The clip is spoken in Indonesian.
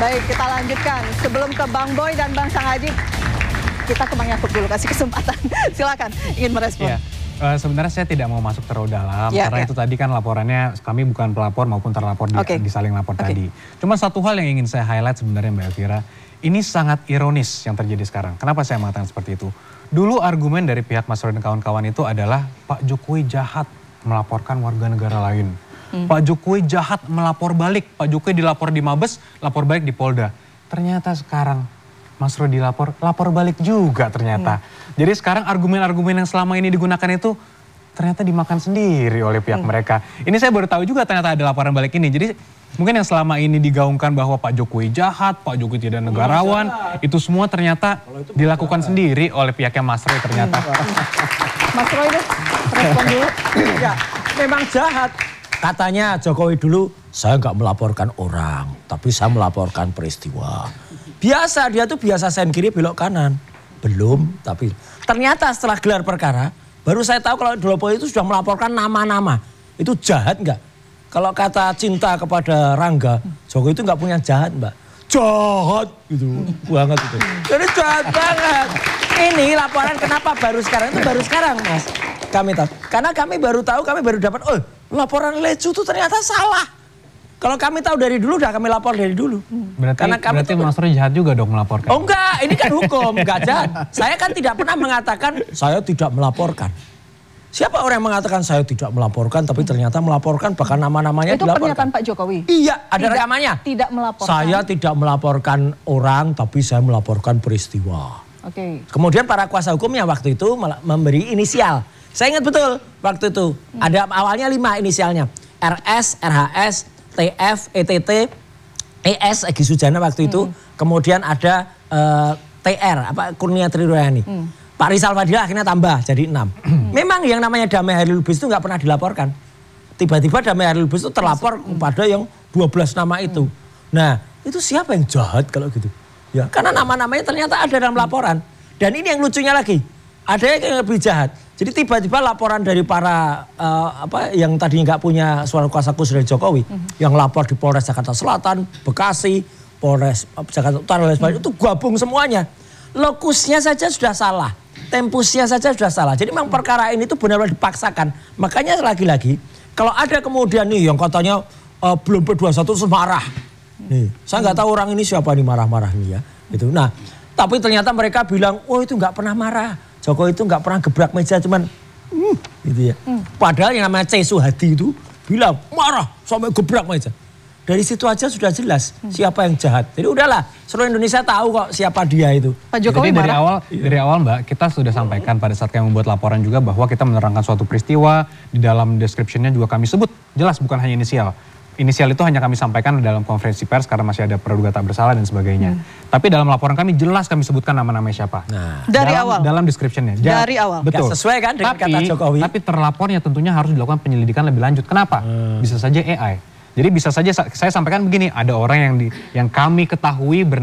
Baik, kita lanjutkan. Sebelum ke Bang Boy dan Bang Sang Haji, kita ke Bang Yakub dulu, kasih kesempatan. Silakan, ingin merespon. Ya. Sebenarnya saya tidak mau masuk terlalu dalam, karena itu tadi kan laporannya kami bukan pelapor maupun terlapor di saling lapor tadi. Cuma satu hal yang ingin saya highlight sebenarnya Mbak Elvira, ini sangat ironis yang terjadi sekarang. Kenapa saya mengatakan seperti itu? Dulu argumen dari pihak Mas Roy dan kawan-kawan itu adalah Pak Jokowi jahat melaporkan warga negara lain. Pak Jokowi jahat melapor balik, Pak Jokowi dilapor di Mabes, lapor balik di Polda. Ternyata sekarang Mas Roy dilapor, lapor balik juga ternyata. Jadi sekarang argumen-argumen yang selama ini digunakan itu ternyata dimakan sendiri oleh pihak mereka. Ini saya baru tahu juga ternyata ada laporan balik ini. Jadi mungkin yang selama ini digaungkan bahwa Pak Jokowi jahat, Pak Jokowi tidak negarawan, itu semua ternyata dilakukan sendiri oleh pihaknya Mas Roy ternyata. Mas Roy deh, respon dulu. Ya, memang jahat. Katanya Jokowi dulu, saya nggak melaporkan orang, tapi saya melaporkan peristiwa. Biasa, dia tuh biasa sen kiri belok kanan. Belum, tapi ternyata setelah gelar perkara, baru saya tahu kalau Jokowi itu sudah melaporkan nama-nama. Itu jahat nggak? Kalau kata cinta kepada Rangga, Jokowi itu nggak punya jahat Mbak. Jahat gitu, banget itu. Jadi jahat banget. Ini laporan kenapa baru sekarang, itu baru sekarang Mas. Kami tahu, karena kami baru tahu, kami baru dapat, oh laporan Lecu itu ternyata salah. Kalau kami tahu dari dulu, udah kami lapor dari dulu. Berarti Mas Roy jahat juga dong melaporkan? Oh enggak, ini kan hukum, enggak jahat. Saya kan tidak pernah mengatakan, saya tidak melaporkan. Siapa orang yang mengatakan saya tidak melaporkan, tapi ternyata melaporkan, bahkan nama-namanya dilaporkan? Itu pernyataan Pak Jokowi? Iya, ada rekamannya. Tidak melaporkan? Saya tidak melaporkan orang, tapi saya melaporkan peristiwa. Kemudian para kuasa hukumnya waktu itu memberi inisial. Saya ingat betul waktu itu, ada awalnya 5 inisialnya. RS, RHS, TF, ETT, ES, Egy Sujana waktu itu. Kemudian ada TR, Kurnia Triroyani. Pak Rizal Fadila akhirnya tambah jadi 6. Memang yang namanya Damai Hairil Lubis itu nggak pernah dilaporkan. Tiba-tiba Damai Hairil Lubis itu terlapor kepada yang 12 nama itu. Nah itu siapa yang jahat kalau gitu? Ya, karena nama-namanya ternyata ada dalam laporan. Dan ini yang lucunya lagi, ada yang lebih jahat. Jadi tiba-tiba laporan dari para yang tadinya nggak punya suara kuasa khusus dari Jokowi, yang lapor di Polres Jakarta Selatan, Bekasi, Polres Jakarta Utara, itu gabung semuanya. Lokusnya saja sudah salah, tempusnya saja sudah salah. Jadi memang perkara ini tuh benar-benar dipaksakan. Makanya lagi-lagi, kalau ada kemudian nih yang katanya belum P21 terus marah. Nih, saya nggak tahu orang ini siapa nih marah-marah nih ya. Gitu. Nah, tapi ternyata mereka bilang, oh itu nggak pernah marah. Jokowi itu nggak pernah gebrak meja, cuman gitu ya. Padahal yang namanya C. Suhadi itu bilang marah sampai gebrak meja. Dari situ aja sudah jelas siapa yang jahat. Jadi udahlah, seluruh Indonesia tahu kok siapa dia itu. Pak Jokowi jadi dari awal Mbak, kita sudah sampaikan pada saat kami membuat laporan juga bahwa kita menerangkan suatu peristiwa, di dalam description-nya juga kami sebut jelas bukan hanya inisial. Inisial itu hanya kami sampaikan dalam konferensi pers karena masih ada praduga tak bersalah dan sebagainya. Tapi dalam laporan kami jelas kami sebutkan nama-namanya siapa. Nah, dari awal? Dalam description-nya. Dari awal? Betul. Gak sesuai kan dengan kata Jokowi. Tapi terlapornya tentunya harus dilakukan penyelidikan lebih lanjut. Kenapa? Bisa saja AI. Jadi bisa saja saya sampaikan begini, ada orang yang kami ketahui